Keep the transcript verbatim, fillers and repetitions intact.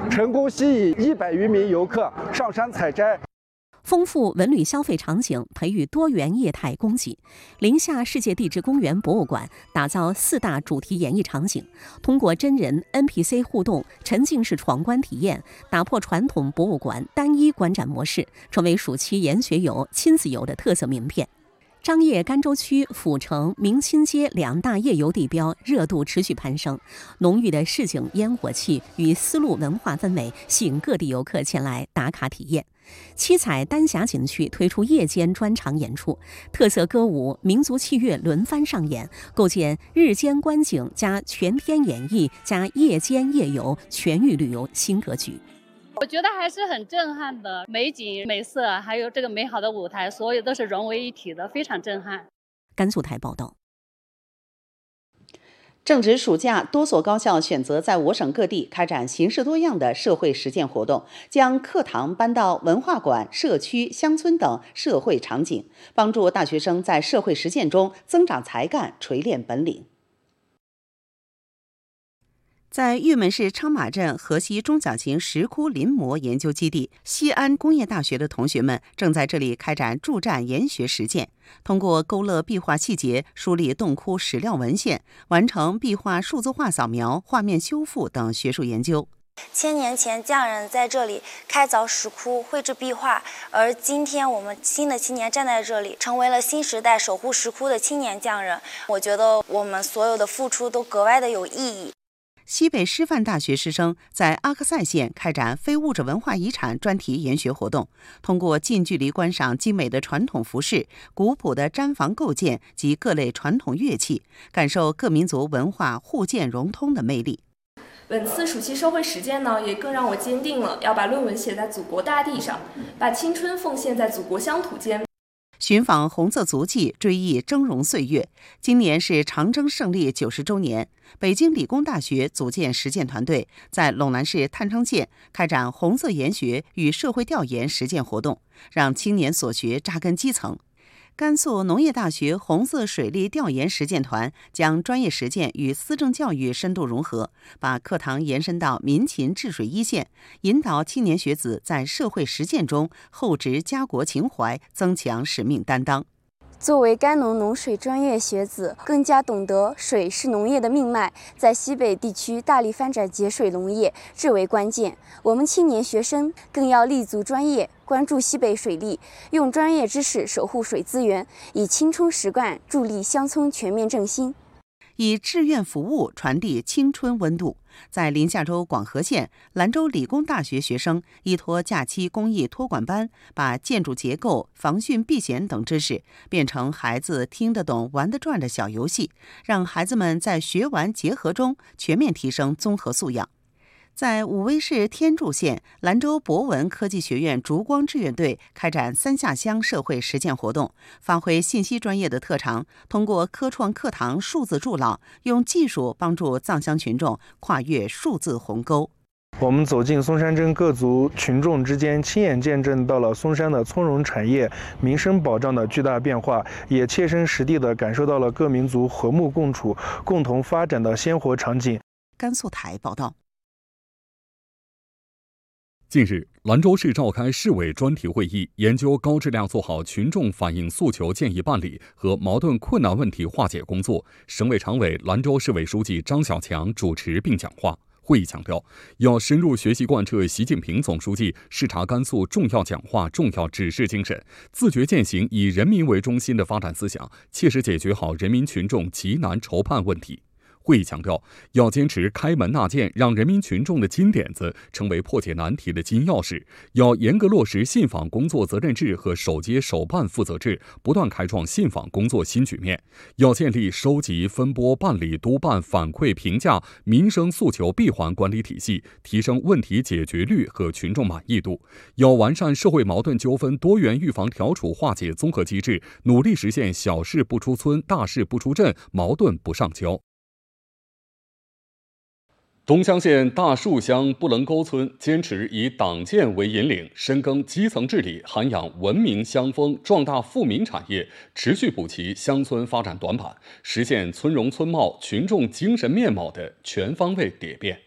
成功吸引一百余名游客上山采摘。 丰富文旅消费场景，培育多元业态供给。临夏世界地质公园博物馆打造四大主题演绎场景，通过真人 N P C 互动、沉浸式闯关体验，打破传统博物馆单一观展模式，成为暑期研学游、亲子游的特色名片。张掖甘州区阜城、明清街两大夜游地标热度持续攀升，浓郁的市井烟火气与丝路文化氛围吸引各地游客前来打卡体验。七彩丹霞景区推出夜间专场演出，特色歌舞、民族器乐轮番上演，构建日间观景加全天演绎加夜间夜游全域旅游新格局。 我觉得还是很震撼的，美景美色还有这个美好的舞台，所有都是融为一体的，非常震撼。 甘肃台报道。 正值暑假，多所高校选择在我省各地开展形式多样的社会实践活动，将课堂搬到文化馆、社区、乡村等社会场景，帮助大学生在社会实践中增长才干、锤炼本领。在玉门市昌马镇河西中小型石窟临摹研究基地，西安工业大学的同学们正在这里开展助战研学实践，通过勾勒壁画细节、梳理洞窟史料文献，完成壁画数字化扫描、画面修复等学术研究。 千年前匠人在这里开凿石窟、绘制壁画，而今天我们新的青年站在这里，成为了新时代守护石窟的青年匠人。我觉得我们所有的付出都格外的有意义。 西北师范大学师生在阿克塞县开展非物质文化遗产专题研学活动，通过近距离观赏精美的传统服饰、古朴的毡房构件及各类传统乐器，感受各民族文化互鉴融通的魅力。 本次暑期社会实践呢，也更让我坚定了要把论文写在祖国大地上，把青春奉献在祖国乡土间。 寻访红色足迹，追忆峥嵘岁月。今年是长征胜利九十周年，北京理工大学组建实践团队，在陇南市郯城县开展红色研学与社会调研实践活动，让青年所学扎根基层。甘肃农业大学红色水利调研实践团将专业实践与思政教育深度融合，把课堂延伸到民勤治水一线，引导青年学子在社会实践中厚植家国情怀，增强使命担当。 作为甘农农水专业学子，更加懂得水是农业的命脉，在西北地区大力发展节水农业至为关键。我们青年学生更要立足专业，关注西北水利，用专业知识守护水资源，以青春实干助力乡村全面振兴。 以志愿服务传递青春温度。在临夏州广河县，兰州理工大学学生依托假期公益托管班，把建筑结构、防汛避险等知识变成孩子听得懂、玩得转的小游戏，让孩子们在学玩结合中全面提升综合素养。在武威市天柱县，兰州博文科技学院烛光志愿队开展三下乡社会实践活动，发挥信息专业的特长，通过科创课堂数字助老，用技术帮助藏乡群众跨越数字鸿沟。 我们走进松山镇各族群众之间，亲眼见证到了松山的从容产业、民生保障的巨大变化，也切身实地地感受到了各民族和睦共处、共同发展的鲜活场景。 甘肃台报道。 近日，兰州市召开市委专题会议，研究高质量做好群众反映诉求建议办理和矛盾困难问题化解工作。省委常委、兰州市委书记张小强主持并讲话。会议强调，要深入学习贯彻习近平总书记视察甘肃重要讲话、重要指示精神，自觉践行以人民为中心的发展思想，切实解决好人民群众急难愁盼问题。会议强调，要坚持开门纳谏，让人民群众的金点子成为破解难题的金钥匙；要严格落实信访工作责任制和首接首办负责制，不断开创信访工作新局面；要建立收集、分拨、办理、督办、反馈、评价民生诉求闭环管理体系，提升问题解决率和群众满意度；要完善社会矛盾纠纷多元预防调处化解综合机制，努力实现小事不出村、大事不出镇、矛盾不上交。东乡县大树乡布棱沟村坚持以党建为引领，深耕基层治理，涵养文明乡风，壮大富民产业，持续补齐乡村发展短板，实现村容村貌、群众精神面貌的全方位蝶变。